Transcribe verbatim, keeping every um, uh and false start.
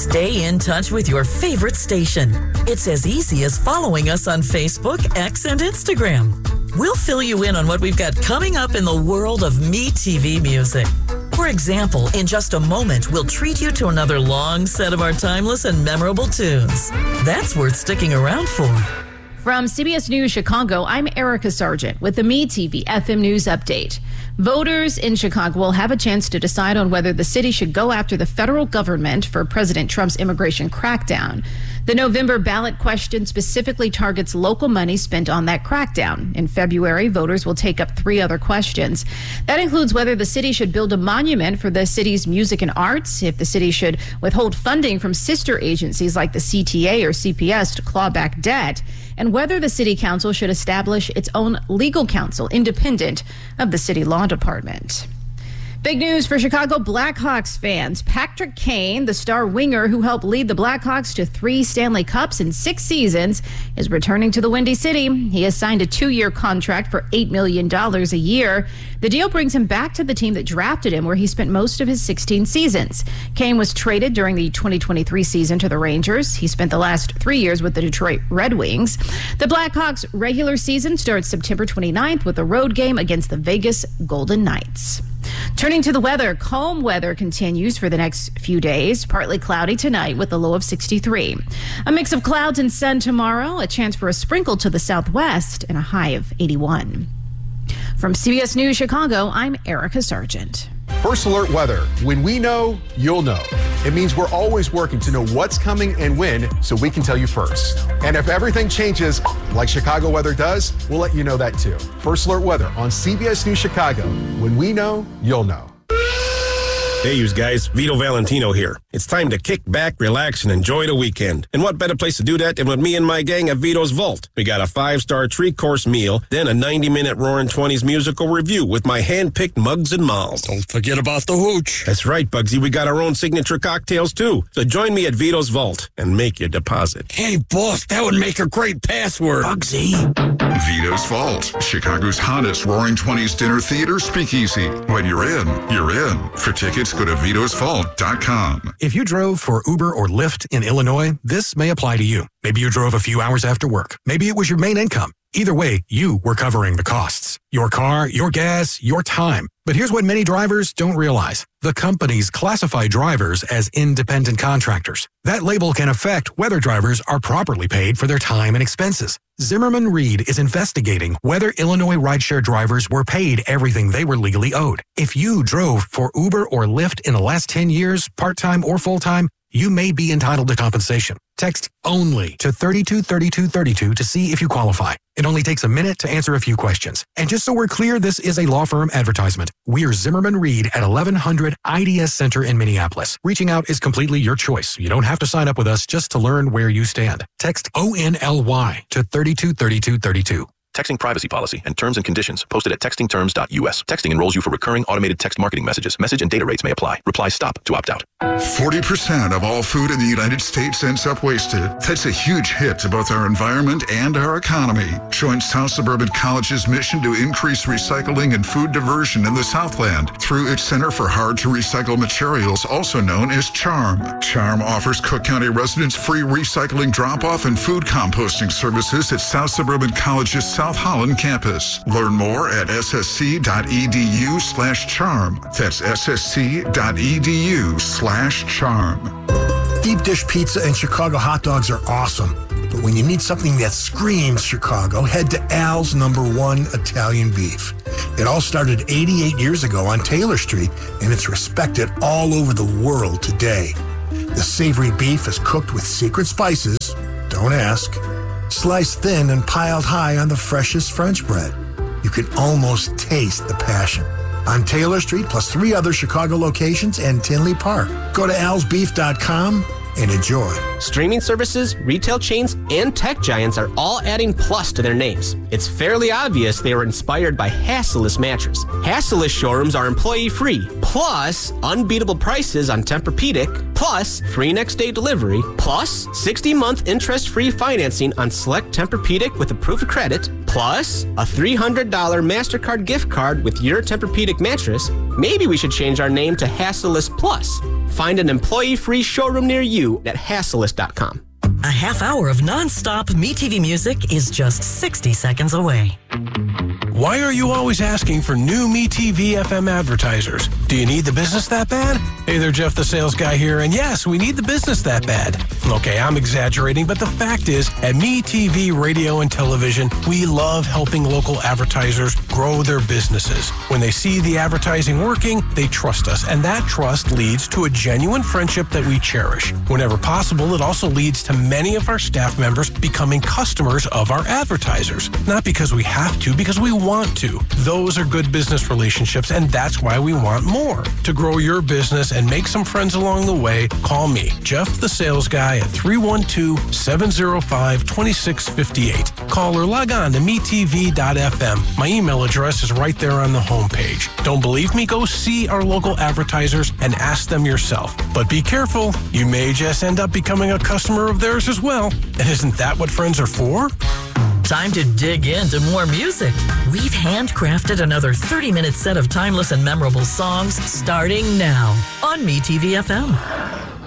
Stay in touch with your favorite station. It's as easy as following us on Facebook, X, and Instagram. We'll fill you in on what we've got coming up in the world of MeTV music. For example, in just a moment, we'll treat you to another long set of our timeless and memorable tunes. That's worth sticking around for. From C B S News Chicago, I'm Erica Sargent with the MeTV F M News Update. Voters in Chicago will have a chance to decide on whether the city should go after the federal government for President Trump's immigration crackdown. The November ballot question specifically targets local money spent on that crackdown. In February, voters will take up three other questions. That includes whether the city should build a monument for the city's music and arts, if the city should withhold funding from sister agencies like the C T A or C P S to claw back debt, and whether the city council should establish its own legal counsel independent of the city law department. Big news for Chicago Blackhawks fans. Patrick Kane, the star winger who helped lead the Blackhawks to three Stanley Cups in six seasons, is returning to the Windy City. He has signed a two-year contract for eight million dollars a year. The deal brings him back to the team that drafted him, where he spent most of his sixteen seasons. Kane was traded during the twenty twenty-three season to the Rangers. He spent the last three years with the Detroit Red Wings. The Blackhawks' regular season starts September twenty-ninth with a road game against the Vegas Golden Knights. Turning to the weather, calm weather continues for the next few days. Partly cloudy tonight with a low of sixty-three. A mix of clouds and sun tomorrow, a chance for a sprinkle to the southwest, and a high of eighty-one. From C B S News Chicago, I'm Erica Sargent. First Alert Weather. When we know, you'll know. It means we're always working to know what's coming and when, so we can tell you first. And if everything changes, like Chicago weather does, we'll let you know that too. First Alert Weather on C B S News Chicago. When we know, you'll know. Hey, you guys, Vito Valentino here. It's time to kick back, relax, and enjoy the weekend. And what better place to do that than with me and my gang at Vito's Vault? We got a five-star three-course meal, then a ninety-minute Roaring Twenties musical review with my hand-picked mugs and malls. Don't forget about the hooch. That's right, Bugsy. We got our own signature cocktails, too. So join me at Vito's Vault and make your deposit. Hey, boss, that would make a great password. Bugsy. Vito's Vault, Chicago's hottest Roaring Twenties dinner theater speakeasy. When you're in, you're in. For tickets, go to vitos vault dot com. If you drove for Uber or Lyft in Illinois, this may apply to you. Maybe you drove a few hours after work. Maybe it was your main income. Either way, you were covering the costs. Your car, your gas, your time. But here's what many drivers don't realize. The companies classify drivers as independent contractors. That label can affect whether drivers are properly paid for their time and expenses. Zimmerman Reed is investigating whether Illinois rideshare drivers were paid everything they were legally owed. If you drove for Uber or Lyft in the last ten years, part-time or full-time, you may be entitled to compensation. Text ONLY to thirty-two thirty-two thirty-two to see if you qualify. It only takes a minute to answer a few questions. And just so we're clear, this is a law firm advertisement. We're Zimmerman Reed at eleven hundred I D S Center in Minneapolis. Reaching out is completely your choice. You don't have to sign up with us just to learn where you stand. Text O N L Y to thirty-two thirty-two thirty-two. Texting privacy policy and terms and conditions posted at texting terms dot U S. Texting enrolls you for recurring automated text marketing messages. Message and data rates may apply. Reply stop to opt out. forty percent of all food in the United States ends up wasted. That's a huge hit to both our environment and our economy. Join South Suburban College's mission to increase recycling and food diversion in the Southland through its Center for Hard-to-Recycle Materials, also known as CHARM. CHARM offers Cook County residents free recycling drop-off and food composting services at South Suburban College's South Holland campus. Learn more at ssc.edu slash charm. That's ssc.edu slash charm. Deep dish pizza and Chicago hot dogs are awesome. But when you need something that screams Chicago, head to Al's Number One Italian Beef. It all started eighty-eight years ago on Taylor Street, and it's respected all over the world today. The savory beef is cooked with secret spices, don't ask, sliced thin and piled high on the freshest French bread. You can almost taste the passion. On Taylor Street, plus three other Chicago locations and Tinley Park. Go to als beef dot com and enjoy. Streaming services, retail chains, and tech giants are all adding Plus to their names. It's fairly obvious they were inspired by Hassellus Mattress. Hassellus showrooms are employee-free, plus unbeatable prices on Tempur-Pedic, plus free next-day delivery, plus sixty-month interest-free financing on select Tempur-Pedic with a proof of credit, plus a three hundred dollars MasterCard gift card with your Tempur-Pedic mattress. Maybe we should change our name to Hassellus Plus. Find an employee-free showroom near you at Hasselist dot com. A half hour of non-stop MeTV music is just sixty seconds away. Why are you always asking for new MeTV F M advertisers? Do you need the business that bad? Hey there, Jeff the sales guy here, and yes, we need the business that bad. Okay, I'm exaggerating, but the fact is, at MeTV Radio and Television, we love helping local advertisers grow their businesses. When they see the advertising working, they trust us, and that trust leads to a genuine friendship that we cherish. Whenever possible, it also leads to many of our staff members becoming customers of our advertisers. Not because we have to, because we want to. Those are good business relationships, and that's why we want more. To grow your business and make some friends along the way, call me, Jeff the Sales Guy, at three one two, seven zero five, two six five eight. Call or log on to me T V dot F M. My email address is right there on the homepage. Don't believe me? Go see our local advertisers and ask them yourself. But be careful, you may just end up becoming a customer of theirs as well. And isn't that what friends are for? Time to dig into more music. We've handcrafted another thirty-minute set of timeless and memorable songs starting now on MeTV F M.